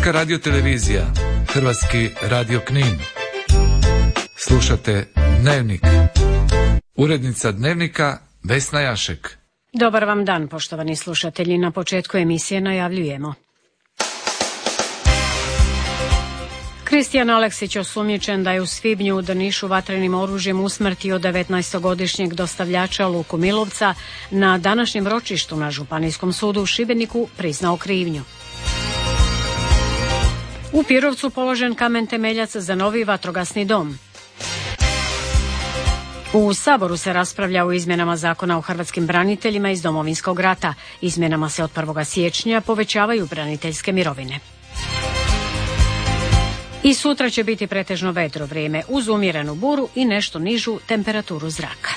Hrvatska radiotelevizija, Hrvatski radio Knin. Slušate Dnevnik. Urednica Dnevnika Vesna Jašek. Dobar vam dan, poštovani slušatelji. Na početku emisije najavljujemo. Kristijan Aleksić osumnjičen da je u svibnju u Drnišu vatrenim oružjem usmrtio 19-godišnjeg dostavljača Luku Milovca na današnjem ročištu na Županijskom sudu u Šibeniku priznao krivnju. U Pirovcu položen kamen temeljac za novi vatrogasni dom. U Saboru se raspravlja o izmjenama Zakona o hrvatskim braniteljima iz Domovinskog rata. Izmjenama se od 1. siječnja povećavaju braniteljske mirovine. I sutra će biti pretežno vedro vrijeme uz umjerenu buru i nešto nižu temperaturu zraka.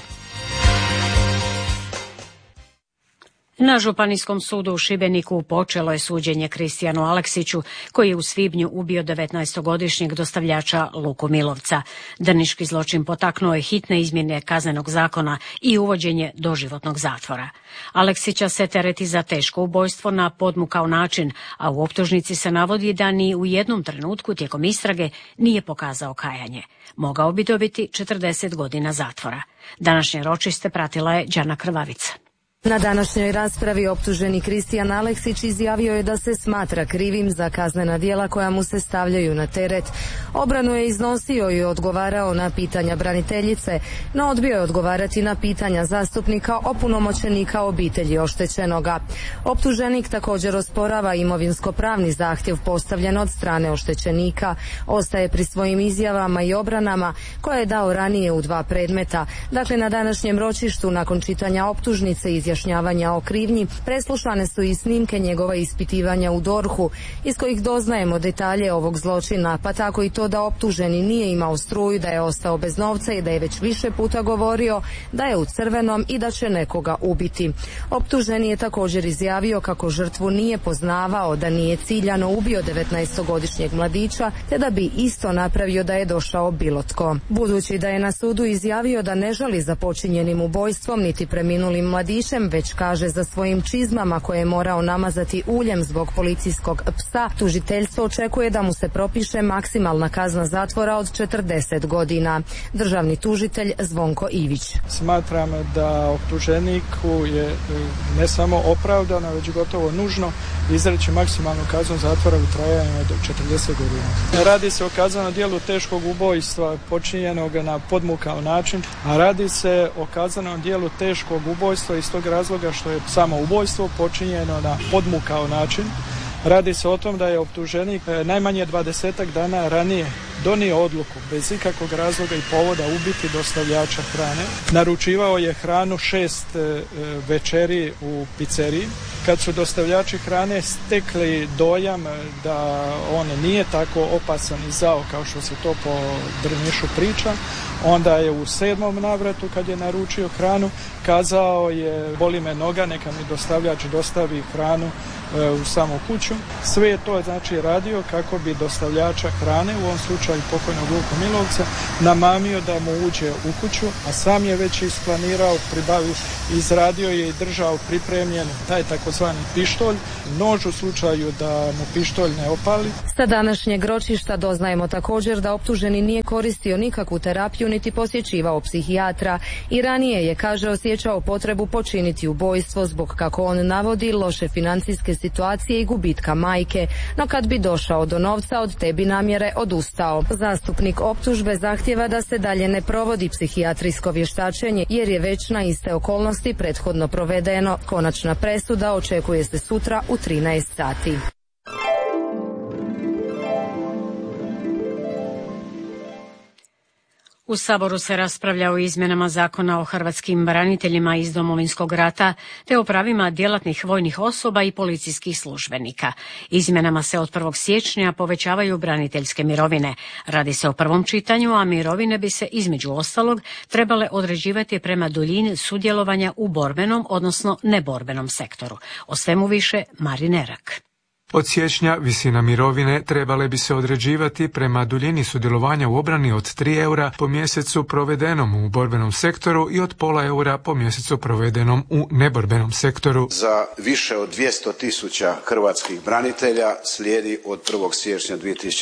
Na Županijskom sudu u Šibeniku počelo je suđenje Kristijanu Aleksiću, koji je u svibnju ubio 19-godišnjeg dostavljača Luku Milovca. Drniški zločin potaknuo je hitne izmjene kaznenog zakona i uvođenje doživotnog zatvora. Aleksića se tereti za teško ubojstvo na podmukao način, a u optužnici se navodi da ni u jednom trenutku tijekom istrage nije pokazao kajanje. Mogao bi dobiti 40 godina zatvora. Današnje ročište pratila je Đana Krvavica. Na današnjoj raspravi optuženi Kristijan Aleksić izjavio je da se smatra krivim za kaznena djela koja mu se stavljaju na teret. Obranu je iznosio i odgovarao na pitanja braniteljice, no odbio je odgovarati na pitanja zastupnika opunomoćenika obitelji oštećenoga. Optuženik također osporava imovinsko-pravni zahtjev postavljen od strane oštećenika. Ostaje pri svojim izjavama i obranama koje je dao ranije u 2 predmeta. Dakle, na današnjem ročištu nakon čitanja optužnice i izjašnjavanja o krivnji, preslušane su i snimke njegova ispitivanja u DORH-u, iz kojih doznajemo detalje ovog zločina, pa tako i to da optuženi nije imao struju, da je ostao bez novca i da je već više puta govorio da je u crvenom i da će nekoga ubiti. Optuženi je također izjavio kako žrtvu nije poznavao, da nije ciljano ubio 19-godišnjeg mladića, te da bi isto napravio da je došao bilo tko. Budući da je na sudu izjavio da ne žali za počinjenim ubojstvom niti preminulim mladićem, već kaže za svojim čizmama koje je morao namazati uljem zbog policijskog psa, tužiteljstvo očekuje da mu se propiše maksimalna kazna zatvora od 40 godina. Državni tužitelj Zvonko Ivić. Smatram da optuženiku je ne samo opravdano, već gotovo nužno izreći maksimalnu kaznu zatvora u trajanju do 40 godina. Radi se o kaznenom djelu teškog ubojstva počinjenog na podmukao način, a radi se o kaznenom djelu teškog ubojstva iz tog razloga što je samo ubojstvo počinjeno na podmukao način. Radi se o tom da je optuženik najmanje 20 dana ranije donio odluku bez ikakvog razloga i povoda ubiti dostavljača hrane. Naručivao je hranu 6 večeri u pizzeriji. Kad su dostavljači hrane stekli dojam da on nije tako opasan i zao kao što se to po Drnišu priča, onda je u 7. navratu kad je naručio hranu kazao je boli me noga, neka mi dostavljač dostavi hranu u samu kuću. Sve je to znači radio kako bi dostavljača hrane, u ovom slučaju pokojnog Luku Milovca, namamio da mu uđe u kuću, a sam je već isplanirao, pribavio, izradio je i držao pripremljen taj takozvani pištolj, nož u slučaju da mu pištolj ne opali. Sa današnjeg ročišta doznajemo također da optuženi nije koristio nikakvu terapiju niti posjećivao psihijatra i ranije je, kaže, osjećao potrebu počiniti ubojstvo zbog, kako on navodi, loše financijske situacije i gubitka majke, no kad bi došao do novca od te bi namjere odustao. Zastupnik optužbe zahtjeva da se dalje ne provodi psihijatrijsko vještačenje jer je već na iste okolnosti prethodno provedeno. Konačna presuda očekuje se sutra u 13 sati. U Saboru se raspravlja o izmjenama Zakona o hrvatskim braniteljima iz Domovinskog rata te o pravima djelatnih vojnih osoba i policijskih službenika. Izmjenama se od 1. siječnja povećavaju braniteljske mirovine. Radi se o prvom čitanju, a mirovine bi se između ostalog trebale određivati prema duljini sudjelovanja u borbenom, odnosno neborbenom sektoru. O svemu više Marin Erak. Od siječnja visina mirovine trebale bi se određivati prema duljini sudjelovanja u obrani od 3 eura po mjesecu provedenom u borbenom sektoru i od pola eura po mjesecu provedenom u neborbenom sektoru. Za više od 200.000 hrvatskih branitelja slijedi od 1. siječnja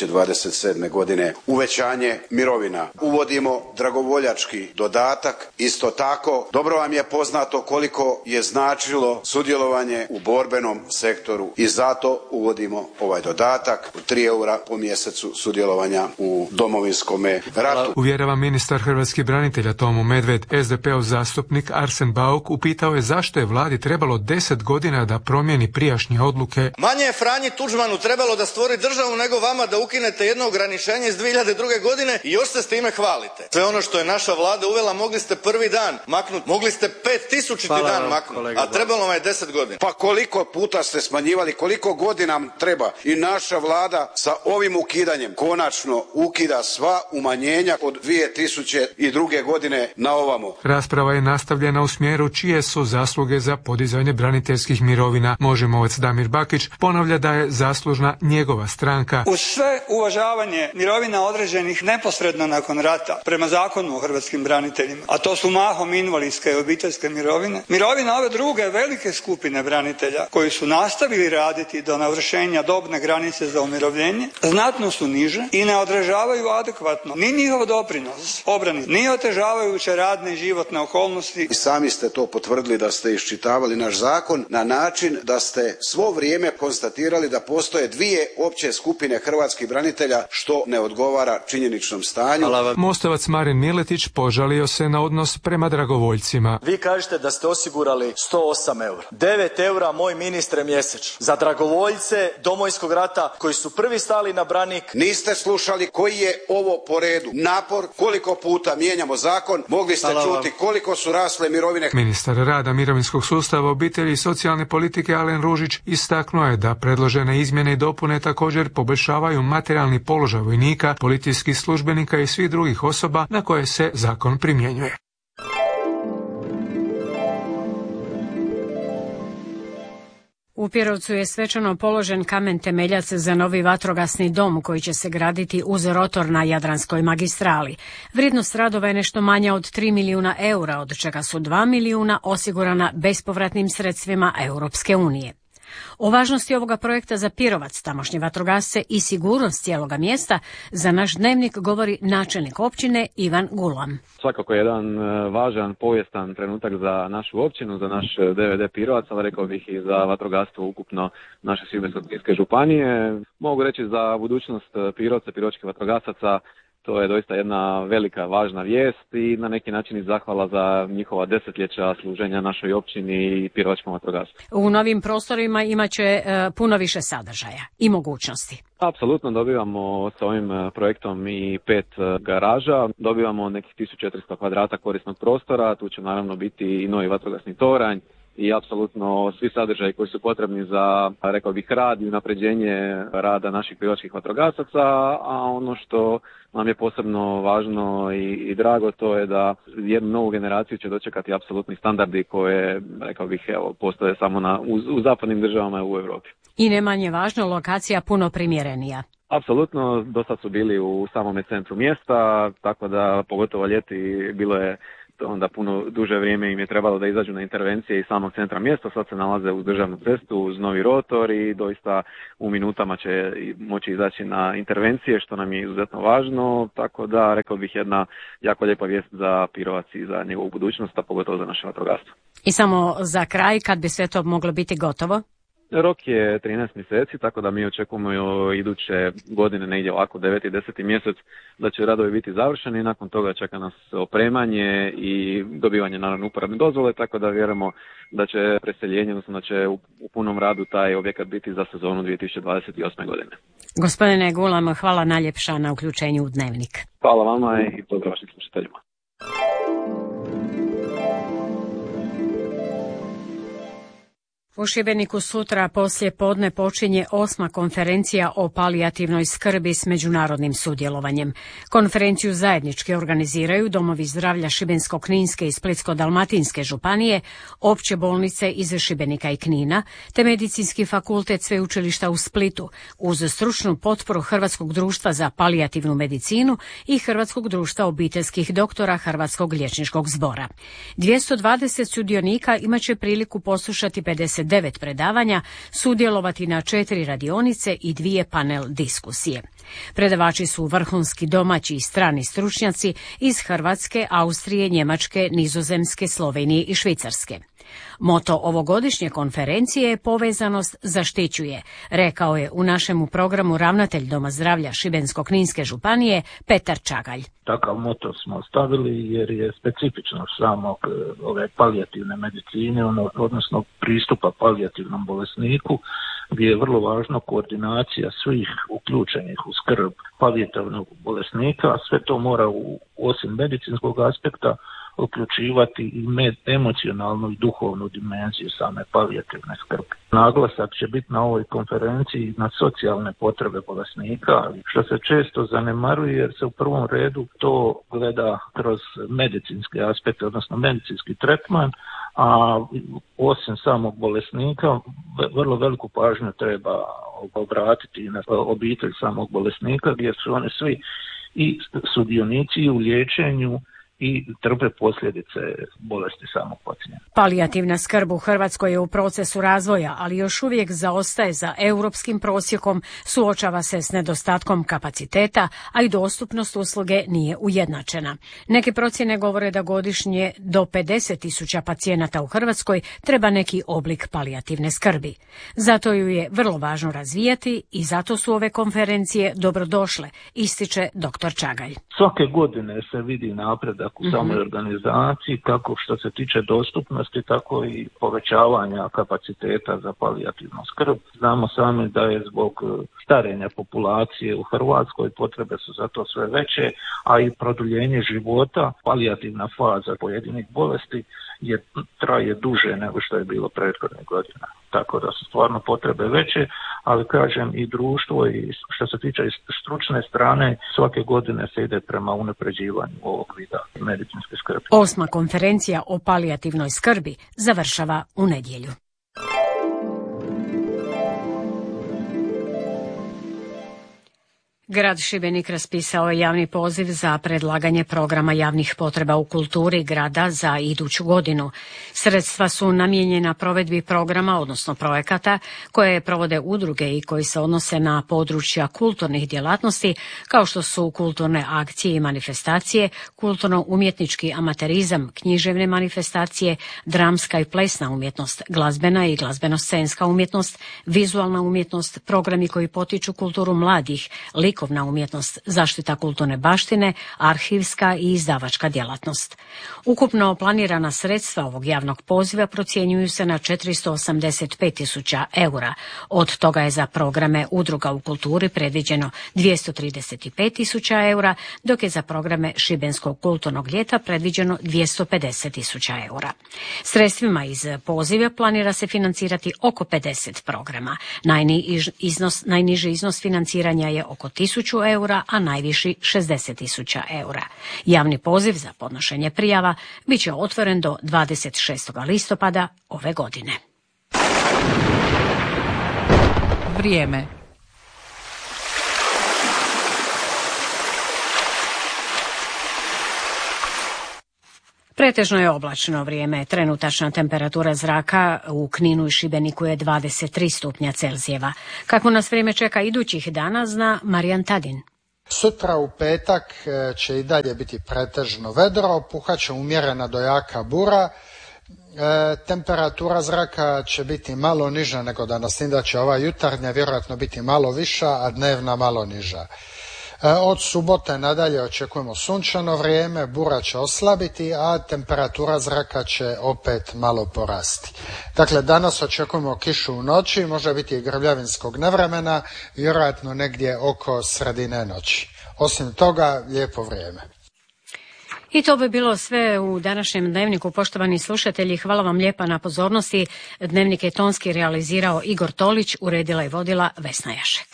2027. godine uvećanje mirovina. Uvodimo dragovoljački dodatak. Isto tako, dobro vam je poznato koliko je značilo sudjelovanje u borbenom sektoru i zato uvodimo ovaj dodatak od 3 eura po mjesecu sudjelovanja u Domovinskome ratu. Uvjerava ministar hrvatskih branitelja Tomo Medved. SDP-ov zastupnik Arsen Bauk upitao je zašto je vladi trebalo 10 godina da promijeni prijašnje odluke. Manje je Franji Tuđmanu trebalo da stvori državu nego vama da ukinete jedno ograničenje iz 2002. godine i još se s time hvalite. Sve ono što je naša vlada uvela mogli ste prvi dan maknuti, mogli ste 5000 dan maknuti, a trebalo vam je 10 godina. Pa koliko puta ste smanjivali, koliko godina nam treba i naša vlada sa ovim ukidanjem konačno ukida sva umanjenja od 2002. godine na ovamo. Rasprava je nastavljena u smjeru čije su zasluge za podizanje braniteljskih mirovina. Možemovac Damir Bakić ponavlja da je zaslužna njegova stranka. Uz sve uvažavanje mirovina određenih neposredno nakon rata prema Zakonu o hrvatskim braniteljima, a to su mahom invalidske i obiteljske mirovine, mirovina ove druge velike skupine branitelja koji su nastavili raditi do navršenja dobne granice za umirovljenje znatno su niže i ne odražavaju adekvatno ni njihov doprinos obrani, ni otežavajuće radne i životne okolnosti. I sami ste to potvrdili da ste iščitavali naš zakon na način da ste svo vrijeme konstatirali da postoje dvije opće skupine hrvatskih branitelja što ne odgovara činjeničnom stanju. Mostovac Marin Miletić požalio se na odnos prema dragovoljcima. Vi kažete da ste osigurali 108 eura. 9 eura, moj ministre, mjesečno. Za dragovoljce Domovinskog rata koji su prvi stali na branik. Niste slušali koji je ovo po redu napor, koliko puta mijenjamo zakon, mogli ste čuti koliko su rasle mirovine. Ministar rada, mirovinskog sustava, obitelji i socijalne politike Alen Ružić istaknuo je da predložene izmjene i dopune također poboljšavaju materijalni položaj vojnika, policijskih službenika i svih drugih osoba na koje se zakon primjenjuje. U Pirovcu je svečano položen kamen temeljac za novi vatrogasni dom koji će se graditi uz rotor na Jadranskoj magistrali. Vrijednost radova je nešto manja od 3 milijuna eura, od čega su 2 milijuna osigurana bespovratnim sredstvima Europske unije. O važnosti ovoga projekta za Pirovac, tamošnje vatrogasce i sigurnost cijeloga mjesta za naš Dnevnik govori načelnik općine Ivan Gulam. Svakako jedan važan povijestan trenutak za našu općinu, za naš DVD Pirovac, ali rekao bih i za vatrogastvo ukupno naše Šibensko-kninske županije. Mogu reći za budućnost Pirovca, pirovačkih vatrogasaca, to je doista jedna velika, važna vijest i na neki način i zahvala za njihova desetljeća služenja našoj općini i pirovačkom vatrogastvu. U novim prostorima imat će puno više sadržaja i mogućnosti. Apsolutno dobivamo s ovim projektom i 5 garaža, dobivamo nekih 1400 kvadrata korisnog prostora, tu će naravno biti i novi vatrogasni toranj i apsolutno svi sadržaji koji su potrebni za, rekao bih, rad i unapređenje rada naših pirovačkih vatrogasaca, a ono što nam je posebno važno i drago, to je da jednu novu generaciju će dočekati apsolutni standardi koje, rekao bih, postoje samo u zapadnim državama u Europi. I ne manje važno, lokacija puno primjerenija. Apsolutno, dosta su bili u samome centru mjesta, tako da pogotovo ljeti bilo je onda puno duže vrijeme im je trebalo da izađu na intervencije iz samog centra mjesta, sad se nalaze uz državnu cestu, uz novi rotor i doista u minutama će moći izaći na intervencije, što nam je izuzetno važno, tako da rekao bih jedna jako lijepa vijest za Pirovac i za njegovu budućnost, a pogotovo za naše vatrogastvo. I samo za kraj, kad bi sve to moglo biti gotovo? Rok je 13 mjeseci, tako da mi očekujemo iduće godine, negdje ovako 9. i 10. mjesec, da će radovi biti završeni. Nakon toga čeka nas opremanje i dobivanje naravno uporabne dozvole, tako da vjerujemo da će preseljenje, odnosno da će u punom radu taj objekat biti za sezonu 2028. godine. Gospodine Gulam, hvala najljepša na uključenju u Dnevnik. Hvala vama i pozdrav vašim slušateljima. U Šibeniku sutra poslije podne počinje 8. konferencija o palijativnoj skrbi s međunarodnim sudjelovanjem. Konferenciju zajednički organiziraju domovi zdravlja Šibensko-kninske i Splitsko-dalmatinske županije, opće bolnice iz Šibenika i Knina, te Medicinski fakultet Sveučilišta u Splitu, uz stručnu potporu Hrvatskog društva za palijativnu medicinu i Hrvatskog društva obiteljskih doktora Hrvatskog liječničkog zbora. 220 sudionika imaće priliku poslušati 59 predavanja, sudjelovati na 4 radionice i 2 panel diskusije. Predavači su vrhunski domaći i strani stručnjaci iz Hrvatske, Austrije, Njemačke, Nizozemske, Slovenije i Švicarske. Moto ovogodišnje konferencije je povezanost zaštićuje, rekao je u našemu programu ravnatelj Doma zdravlja Šibensko-kninske županije Petar Čagalj. Takav moto smo stavili jer je specifično samog ove palijativne medicine, odnosno pristupa palijativnom bolesniku, gdje je vrlo važno koordinacija svih uključenih u skrb palijativnog bolesnika. Sve to mora osim medicinskog aspekta uključivati i emocionalnu i duhovnu dimenziju same palijativne skrbi. Naglasak će biti na ovoj konferenciji na socijalne potrebe bolesnika, što se često zanemaruje jer se u prvom redu to gleda kroz medicinske aspekte, odnosno medicinski tretman, a osim samog bolesnika vrlo veliku pažnju treba obratiti na obitelj samog bolesnika, gdje su oni svi i sudionici u liječenju i trpe posljedice bolesti samog pacijenta. Palijativna skrb u Hrvatskoj je u procesu razvoja, ali još uvijek zaostaje za europskim prosjekom, suočava se s nedostatkom kapaciteta, a i dostupnost usluge nije ujednačena. Neke procjene govore da godišnje do 50.000 pacijenata u Hrvatskoj treba neki oblik palijativne skrbi. Zato ju je vrlo važno razvijati i zato su ove konferencije dobrodošle, ističe dr. Čagalj. Svake godine se vidi napredak u samoj organizaciji, kako što se tiče dostupnosti, tako i povećavanja kapaciteta za palijativnu skrb. Znamo sami da je zbog starenja populacije u Hrvatskoj potrebe su za to sve veće, a i produljenje života, palijativna faza pojedinih bolesti traje duže nego što je bilo prethodnih godina. Tako da su stvarno potrebe veće, ali kažem i društvo i što se tiče stručne strane, svake godine se ide prema unapređivanju ovog vida medicinske skrbi. 8. konferencija o palijativnoj skrbi završava u nedjelju. Grad Šibenik raspisao je javni poziv za predlaganje programa javnih potreba u kulturi grada za iduću godinu. Sredstva su namijenjena provedbi programa, odnosno projekata, koje provode udruge i koji se odnose na područja kulturnih djelatnosti, kao što su kulturne akcije i manifestacije, kulturno-umjetnički amaterizam, književne manifestacije, dramska i plesna umjetnost, glazbena i glazbeno-scenska umjetnost, vizualna umjetnost, programi koji potiču kulturu mladih, likovna umjetnost, zaštita kulturne baštine, arhivska i izdavačka djelatnost. Ukupno planirana sredstva ovog javnog poziva procjenjuju se na 485.000 eura. Od toga je za programe udruga u kulturi predviđeno 235.000 eura, dok je za programe Šibenskog kulturnog ljeta predviđeno 250.000 eura. Sredstvima iz poziva planira se financirati oko 50 programa. Najniži iznos financiranja je oko 1.000 eura, a najviši 60.000 eura. Javni poziv za podnošenje prijava bit će otvoren do 26. listopada ove godine. Vrijeme. Pretežno je oblačno vrijeme. Trenutačna temperatura zraka u Kninu i Šibeniku je 23 stupnja Celzijeva. Kako nas vrijeme čeka idućih dana, zna Marijan Tadin. Sutra u petak će i dalje biti pretežno vedro, puhaće umjerena do jaka bura. Temperatura zraka će biti malo niža nego danas, da će ova jutarnja vjerojatno biti malo viša, a dnevna malo niža. Od subote nadalje očekujemo sunčano vrijeme, bura će oslabiti, a temperatura zraka će opet malo porasti. Dakle, danas očekujemo kišu u noći, može biti i grmljavinskog nevremena, vjerojatno negdje oko sredine noći. Osim toga, lijepo vrijeme. I to bi bilo sve u današnjem Dnevniku. Poštovani slušatelji, hvala vam lijepa na pozornosti. Dnevnik je tonski realizirao Igor Tolić, uredila i vodila Vesna Jašek.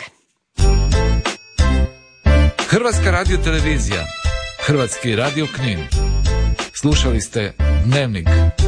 Hrvatska radiotelevizija, Hrvatski radio Knin. Slušali ste Dnevnik.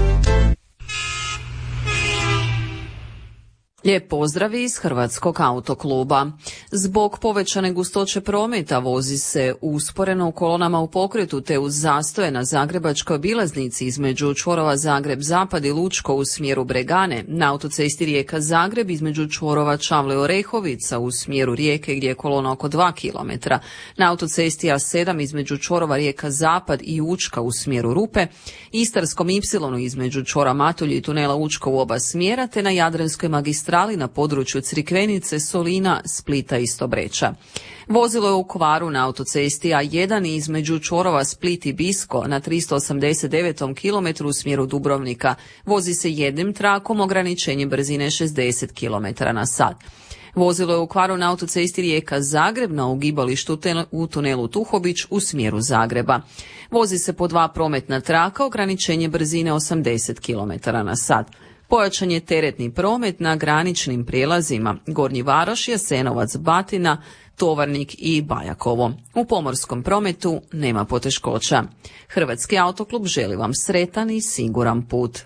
Lijep pozdrav iz Hrvatskog autokluba. Zbog povećane gustoće prometa vozi se usporeno u kolonama u pokretu te uz zastoje na zagrebačkoj obilaznici između čvorova Zagreb-Zapad i Lučko u smjeru Bregane, na autocesti Rijeka-Zagreb između čvorova Čavle-Orehovica u smjeru Rijeke gdje je kolona oko 2 km, na autocesti A7 između čvorova Rijeka-Zapad i Učka u smjeru Rupe, Istarskom Y između čvora Matulji i tunela Učko u oba smjera te na Jadranskoj magistrali na području Crikvenice, Solina, Splita i Stobreča. Vozilo je u kvaru na autocesti A1 između čvorova Split i Bisko na 389. km u smjeru Dubrovnika. Vozi se jednim trakom, ograničenje brzine 60 km/h. Vozilo je u kvaru na autocesti Rijeka-Zagreb na ugibalištu u tunelu Tuhobić u smjeru Zagreba. Vozi se po 2 prometna traka, ograničenje brzine 80 km/h. Pojačan je teretni promet na graničnim prijelazima Gornji Varoš, Jasenovac, Batina, Tovarnik i Bajakovo. U pomorskom prometu nema poteškoća. Hrvatski autoklub želi vam sretan i siguran put.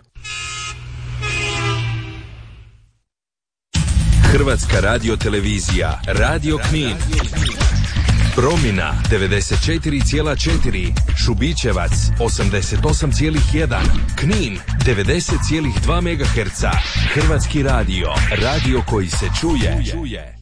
Hrvatska radiotelevizija, Radio Knin. Promina 94,4, Šubićevac 88,1, Knin 90,2 MHz. Hrvatski radio, radio koji se čuje.